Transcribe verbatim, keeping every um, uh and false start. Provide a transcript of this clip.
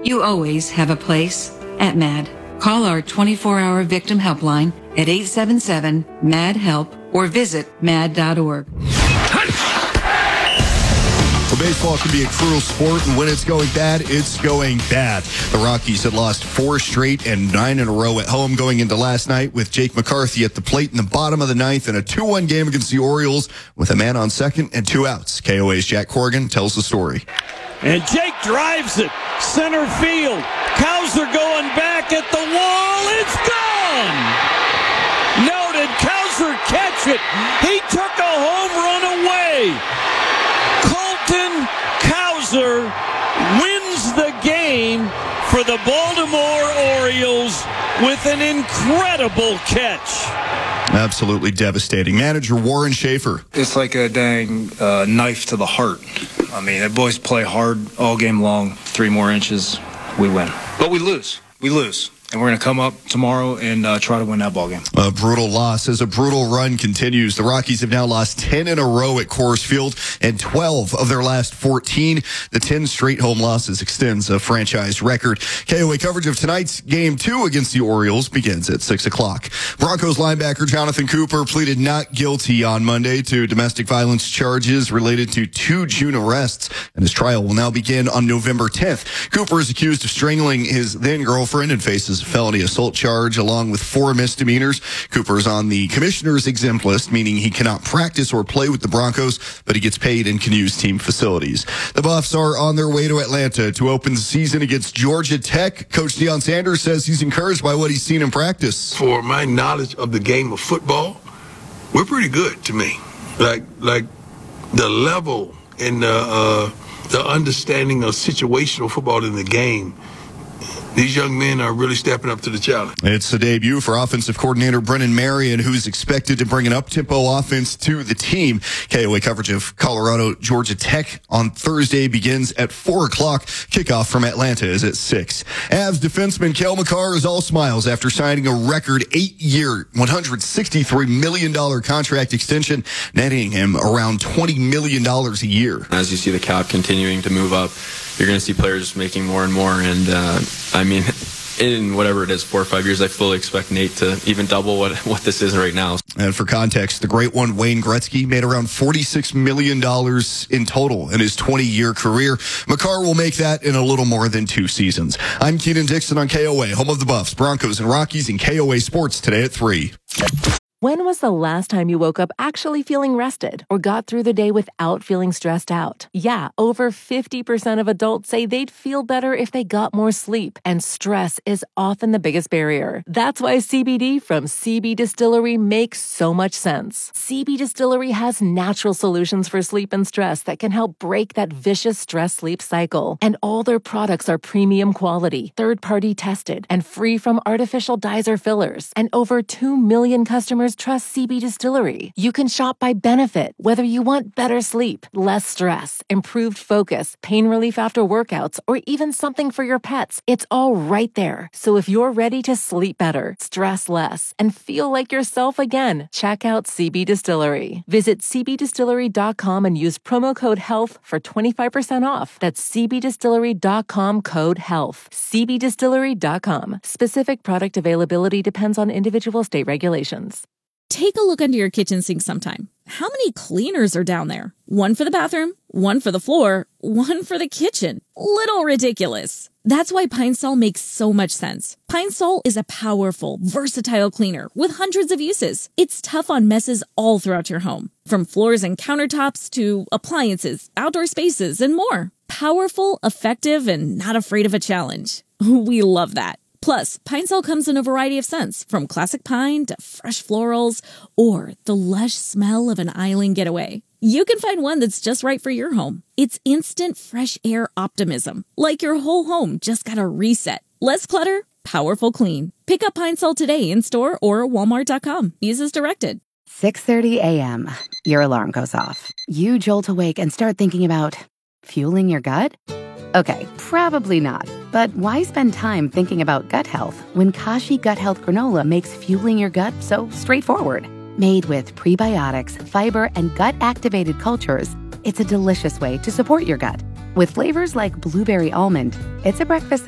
You always have a place at MAD. Call our twenty-four hour victim helpline at eight seven seven, M A D, HELP or visit mad dot org. Well, baseball can be a cruel sport, and when it's going bad, it's going bad. The Rockies had lost four straight and nine in a row at home going into last night with Jake McCarthy at the plate in the bottom of the ninth in a two one game against the Orioles with a man on second and two outs. K O A's Jack Corrigan tells the story. And Jake drives it. Center field. Cowser going back at the wall. It's gone! No, did Cowser catch it? He took a home run away. Colton Cowser wins the game for the Baltimore Orioles with an incredible catch. Absolutely devastating. Manager Warren Schaefer. It's like a dang uh, knife to the heart. I mean, the boys play hard all game long. Three more inches, we win. But we lose. We lose. And we're going to come up tomorrow and uh, try to win that ball game. A brutal loss as a brutal run continues. The Rockies have now lost ten in a row at Coors Field and twelve of their last fourteen. The ten straight home losses extends a franchise record. K O A coverage of tonight's game two against the Orioles begins at six o'clock. Broncos linebacker Jonathan Cooper pleaded not guilty on Monday to domestic violence charges related to two June arrests, and his trial will now begin on November tenth. Cooper is accused of strangling his then-girlfriend and faces a felony assault charge along with four misdemeanors. Cooper is on the commissioner's exempt list, meaning he cannot practice or play with the Broncos, but he gets paid and can use team facilities. The Buffs are on their way to Atlanta to open the season against Georgia Tech. Coach Deion Sanders says he's encouraged by what he's seen in practice. For my knowledge of the game of football, we're pretty good to me. Like, like the level and the, uh, the understanding of situational football in the game, these young men are really stepping up to the challenge. It's the debut for offensive coordinator Brennan Marion, who's expected to bring an up-tempo offense to the team. K O A coverage of Colorado, Georgia Tech on Thursday begins at four o'clock. Kickoff from Atlanta is at six. Avs defenseman Cale Makar is all smiles after signing a record eight-year, one hundred sixty-three million dollars contract extension, netting him around twenty million dollars a year. As you see the cap continuing to move up, you're going to see players making more and more, and uh, I mean, in whatever it is, four or five years, I fully expect Nate to even double what, what this is right now. And for context, the great one, Wayne Gretzky, made around forty-six million dollars in total in his twenty-year career. Makar will make that in a little more than two seasons. I'm Keenan Dixon on K O A, home of the Buffs, Broncos, and Rockies, in K O A Sports today at three. When was the last time you woke up actually feeling rested or got through the day without feeling stressed out? Yeah, over fifty percent of adults say they'd feel better if they got more sleep, and stress is often the biggest barrier. That's why C B D from C B Distillery makes so much sense. C B Distillery has natural solutions for sleep and stress that can help break that vicious stress-sleep cycle. And all their products are premium quality, third-party tested, and free from artificial dyes or fillers. And over two million customers trust C B Distillery. You can shop by benefit, whether you want better sleep, less stress, improved focus, pain relief after workouts, or even something for your pets. It's all right there. So if you're ready to sleep better, stress less, and feel like yourself again, check out C B Distillery. Visit c b distillery dot com and use promo code HEALTH for twenty-five percent off. That's c b distillery dot com code HEALTH. c b distillery dot com. Specific product availability depends on individual state regulations. Take a look under your kitchen sink sometime. How many cleaners are down there? One for the bathroom, one for the floor, one for the kitchen. Little ridiculous. That's why Pine Sol makes so much sense. Pine Sol is a powerful, versatile cleaner with hundreds of uses. It's tough on messes all throughout your home, from floors and countertops to appliances, outdoor spaces, and more. Powerful, effective, and not afraid of a challenge. We love that. Plus, Pine Sol comes in a variety of scents, from classic pine to fresh florals, or the lush smell of an island getaway. You can find one that's just right for your home. It's instant fresh air optimism, like your whole home just got a reset. Less clutter, powerful clean. Pick up Pine Sol today in store or walmart dot com. Use as directed. six thirty a.m. Your alarm goes off. You jolt awake and start thinking about fueling your gut? Okay, probably not. But why spend time thinking about gut health when Kashi Gut Health Granola makes fueling your gut so straightforward? Made with prebiotics, fiber, and gut-activated cultures, it's a delicious way to support your gut. With flavors like blueberry almond, it's a breakfast